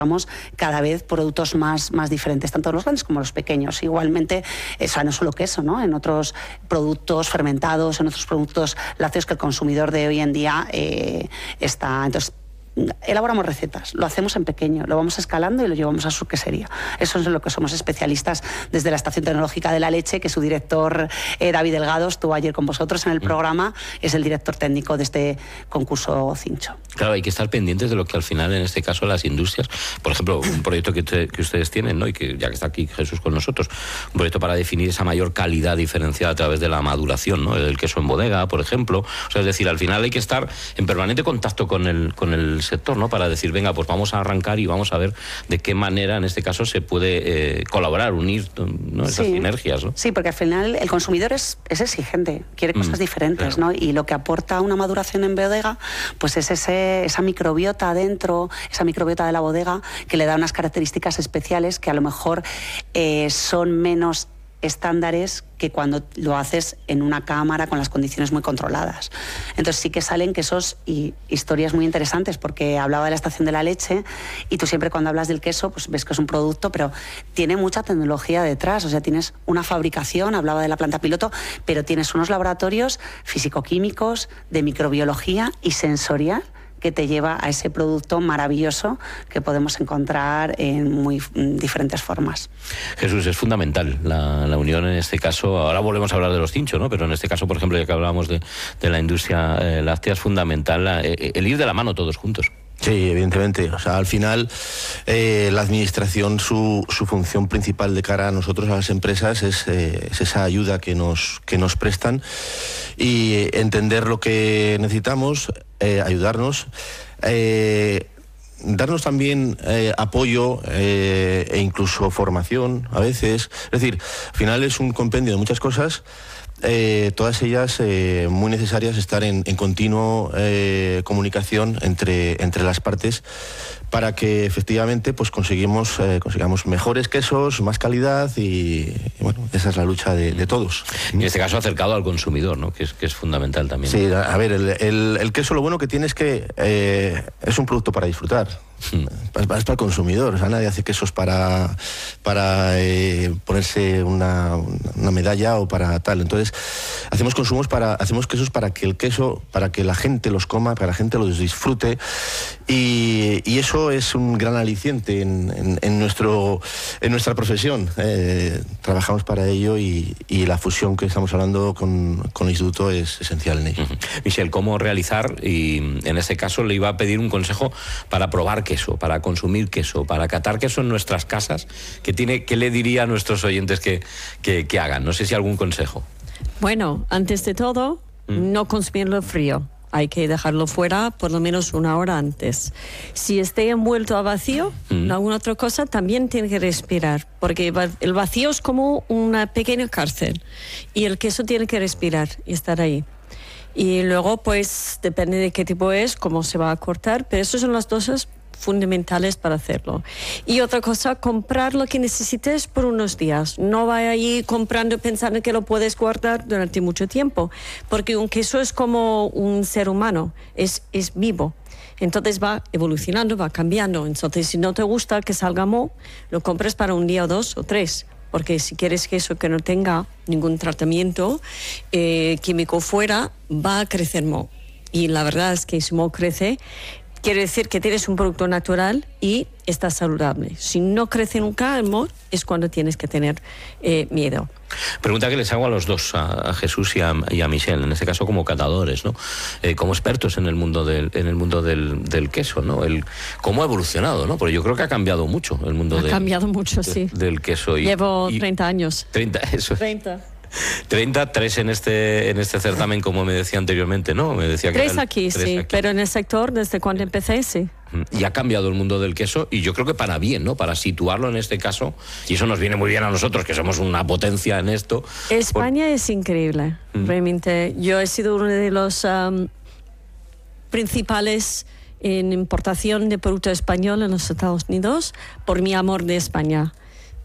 cada vez productos más diferentes, tanto los grandes como los pequeños. Igualmente, no solo queso, ¿no? En otros productos fermentados, en otros productos lácteos que el consumidor de hoy en día está. Entonces, elaboramos recetas, lo hacemos en pequeño, lo vamos escalando y lo llevamos a su quesería. Eso es lo que somos especialistas desde la Estación Tecnológica de la Leche, que su director, David Delgado, estuvo ayer con vosotros en el programa, es el director técnico de este concurso Cincho. Claro, hay que estar pendientes de lo que al final, en este caso, las industrias, por ejemplo, un proyecto que ustedes tienen, ¿no? Y que ya que está aquí Jesús con nosotros, un proyecto para definir esa mayor calidad diferenciada a través de la maduración, ¿no? El queso en bodega, por ejemplo. O sea, es decir, al final hay que estar en permanente contacto con el sector, ¿no? Para decir, venga, pues vamos a arrancar y vamos a ver de qué manera, en este caso, se puede colaborar, unir, ¿no? Esas sinergias, ¿no? Sí, porque al final el consumidor es exigente, quiere cosas diferentes, claro, ¿no? Y lo que aporta una maduración en bodega, pues es esa microbiota adentro, esa microbiota de la bodega, que le da unas características especiales que a lo mejor son menos estándares que cuando lo haces en una cámara con las condiciones muy controladas. Entonces sí que salen quesos y historias muy interesantes, porque hablaba de la Estación de la Leche y tú siempre cuando hablas del queso pues ves que es un producto, pero tiene mucha tecnología detrás. O sea, tienes una fabricación, hablaba de la planta piloto, pero tienes unos laboratorios físico-químicos, de microbiología y sensorial, que te lleva a ese producto maravilloso que podemos encontrar en muy diferentes formas. Jesús, es fundamental la unión en este caso. Ahora volvemos a hablar de los cinchos, ¿no? Pero en este caso, por ejemplo, ya que hablábamos de la industria láctea, es fundamental el ir de la mano todos juntos. Sí, evidentemente. O sea, al final la administración, su función principal de cara a nosotros, a las empresas, es esa ayuda que nos prestan y entender lo que necesitamos, ayudarnos, darnos también apoyo e incluso formación a veces. Es decir, al final es un compendio de muchas cosas. Todas ellas muy necesarias, estar en continua comunicación entre las partes, para que efectivamente pues consigamos mejores quesos, más calidad y bueno, esa es la lucha de todos. En este caso acercado al consumidor, ¿no? que es fundamental también. Sí, a ver, el queso lo bueno que tiene es que es un producto para disfrutar. Es para el consumidor. O sea, nadie hace quesos para ponerse una medalla o para tal. Entonces hacemos quesos para que la gente los coma, para que la gente los disfrute, y eso es un gran aliciente en nuestra profesión. Trabajamos para ello y la fusión que estamos hablando con el instituto es esencial en ello. Michelle, ¿cómo realizar? Y en este caso le iba a pedir un consejo para probar queso, para consumir queso, para catar queso en nuestras casas. ¿Qué le diría a nuestros oyentes que hagan? No sé si algún consejo. Bueno, antes de todo, no consumirlo frío. Hay que dejarlo fuera por lo menos 1 hora antes. Si esté envuelto a vacío, alguna otra cosa, también tiene que respirar, porque el vacío es como una pequeña cárcel y el queso tiene que respirar y estar ahí. Y luego, pues, depende de qué tipo es, cómo se va a cortar, pero esas son las cosas fundamentales para hacerlo. Y otra cosa, comprar lo que necesites por unos días. No vaya ahí comprando pensando que lo puedes guardar durante mucho tiempo, porque un queso es como un ser humano, es vivo. Entonces va evolucionando, va cambiando. Entonces, si no te gusta que salga moho, lo compras para 1 día o 2 o 3. Porque si quieres queso que no tenga ningún tratamiento químico fuera, va a crecer moho. Y la verdad es que si moho crece, quiere decir que tienes un producto natural y está saludable. Si no crece nunca el moho, es cuando tienes que tener miedo. Pregunta que les hago a los dos, a Jesús y a Michelle, en este caso como catadores, ¿no? Como expertos en el mundo del queso, ¿no? Cómo ha evolucionado, ¿no? Porque yo creo que ha cambiado mucho el mundo del queso. Llevo 30 años. 30, eso. 3 en este certamen, como me decía anteriormente, ¿no? Me decía que 3 aquí, sí, aquí. Pero en el sector, desde cuando empecé, sí. Y ha cambiado el mundo del queso, y yo creo que para bien, ¿no? Para situarlo en este caso, y eso nos viene muy bien a nosotros, que somos una potencia en esto. España es increíble, realmente. Yo he sido uno de los principales en importación de producto español en los Estados Unidos por mi amor de España.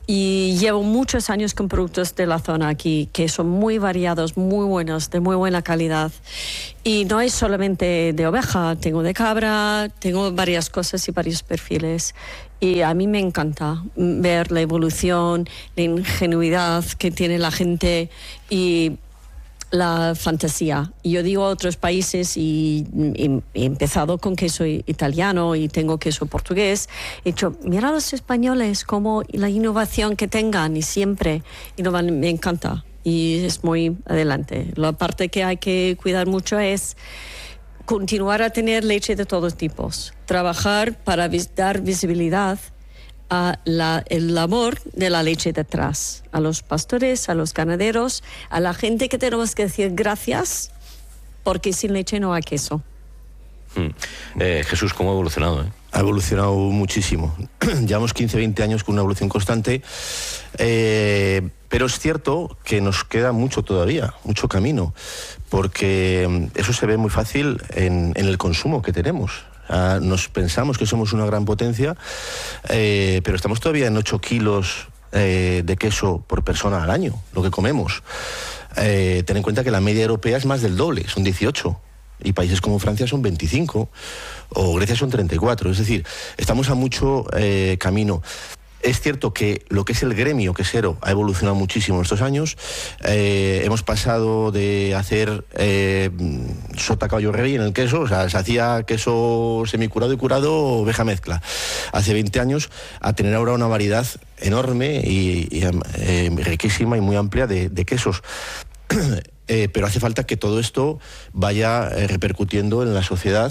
Y llevo muchos años con productos de la zona aquí, que son muy variados, muy buenos, de muy buena calidad. Y no es solamente de oveja, tengo de cabra, tengo varias cosas y varios perfiles. Y a mí me encanta ver la evolución, la ingenuidad que tiene la gente y la fantasía. Yo digo a otros países y he empezado con queso italiano y tengo queso portugués. He dicho, mira a los españoles como la innovación que tengan y siempre innovan, me encanta y es muy adelante. La parte que hay que cuidar mucho es continuar a tener leche de todos tipos, trabajar para dar visibilidad a el labor de la leche detrás, a los pastores, a los ganaderos, a la gente que tenemos que decir gracias, porque sin leche no hay queso. Jesús, ¿cómo ha evolucionado? Ha evolucionado muchísimo. Llevamos 15, 20 años con una evolución constante, pero es cierto que nos queda mucho todavía, mucho camino, porque eso se ve muy fácil en el consumo que tenemos. Nos pensamos que somos una gran potencia, pero estamos todavía en 8 kilos de queso por persona al año, lo que comemos. Ten en cuenta que la media europea es más del doble, son 18. Y países como Francia son 25, o Grecia son 34. Es decir, estamos a mucho camino. Es cierto que lo que es el gremio quesero ha evolucionado muchísimo en estos años. Hemos pasado de hacer sota, caballo, rey en el queso, o sea, se hacía queso semicurado y curado, oveja mezcla, hace 20 años, a tener ahora una variedad enorme y riquísima y muy amplia de quesos. Pero hace falta que todo esto vaya repercutiendo en la sociedad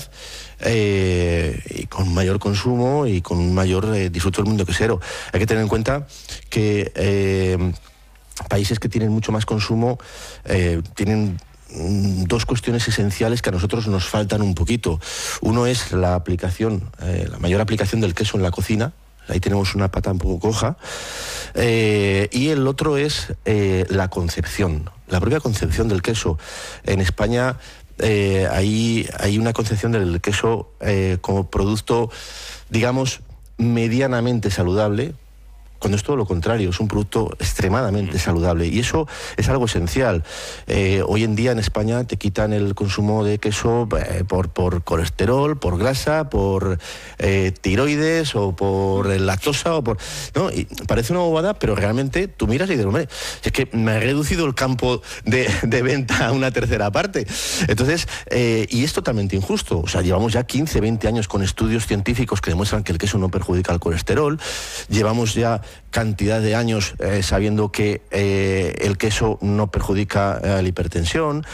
y con mayor consumo y con mayor disfrute del mundo quesero. Hay que tener en cuenta que países que tienen mucho más consumo tienen dos cuestiones esenciales que a nosotros nos faltan un poquito. Uno es la aplicación, la mayor aplicación del queso en la cocina. Ahí tenemos una pata un poco coja. Y el otro es la concepción, la propia concepción del queso. En España hay una concepción del queso como producto, digamos, medianamente saludable, cuando es todo lo contrario, es un producto extremadamente saludable, y eso es algo esencial. Hoy en día en España te quitan el consumo de queso por colesterol, por grasa, por tiroides o por lactosa, ¿no? Y parece una bobada, pero realmente tú miras y dices, hombre, es que me ha reducido el campo de venta a una tercera parte. Entonces, y es totalmente injusto. O sea, llevamos ya 15, 20 años con estudios científicos que demuestran que el queso no perjudica el colesterol. Llevamos ya cantidad de años sabiendo que el queso no perjudica la hipertensión.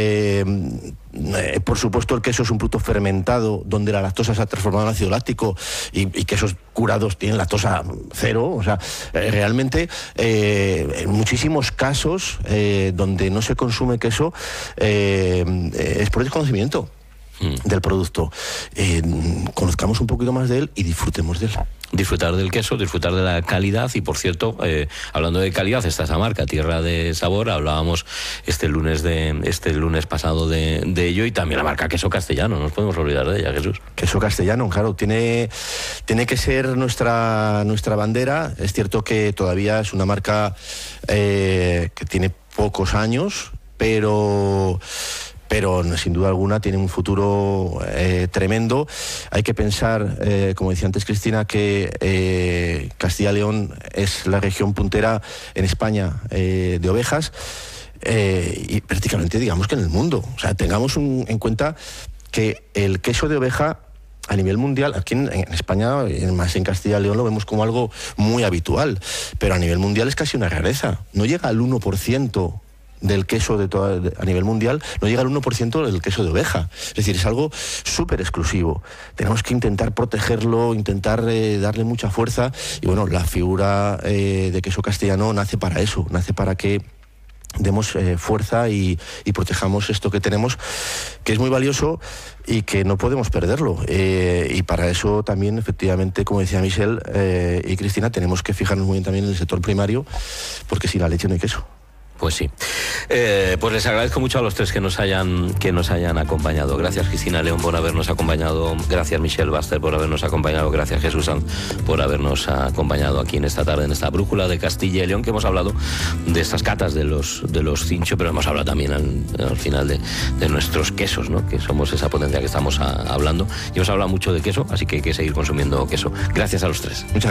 Por supuesto, el queso es un producto fermentado donde la lactosa se ha transformado en ácido láctico y quesos curados tienen lactosa cero. O sea, realmente en muchísimos casos donde no se consume queso es por desconocimiento del producto. Conozcamos un poquito más de él y disfrutemos de él. Disfrutar del queso, disfrutar de la calidad. Y por cierto, hablando de calidad, está esa marca Tierra de Sabor. Hablábamos este lunes pasado de ello, y también la marca Queso Castellano, no nos podemos olvidar de ella, Jesús. Queso Castellano, claro, tiene que ser nuestra bandera. Es cierto que todavía es una marca que tiene pocos años, pero sin duda alguna tiene un futuro tremendo. Hay que pensar, como decía antes Cristina, que Castilla y León es la región puntera en España de ovejas, y prácticamente digamos que en el mundo. O sea, tengamos en cuenta que el queso de oveja a nivel mundial, aquí en España, más en Castilla y León, lo vemos como algo muy habitual, pero a nivel mundial es casi una rareza. No llega al 1% del queso a nivel mundial, no llega al 1% del queso de oveja. Es decir, es algo súper exclusivo. Tenemos que intentar protegerlo, intentar darle mucha fuerza, y bueno, la figura de Queso Castellano nace para eso, nace para que demos fuerza y protejamos esto que tenemos, que es muy valioso y que no podemos perderlo. Y para eso también, efectivamente, como decía Michelle y Cristina, tenemos que fijarnos muy bien también en el sector primario, porque sin la leche no hay queso. Pues sí. Pues les agradezco mucho a los tres que nos hayan acompañado. Gracias, Cristina León, por habernos acompañado. Gracias, Michelle Baster, por habernos acompañado. Gracias, Jesús Sanz, por habernos acompañado aquí en esta tarde, en esta brújula de Castilla y León, que hemos hablado de estas catas de los Cincho, pero hemos hablado también al final de nuestros quesos, ¿no? Que somos esa potencia que estamos hablando. Y hemos hablado mucho de queso, así que hay que seguir consumiendo queso. Gracias a los tres. Muchas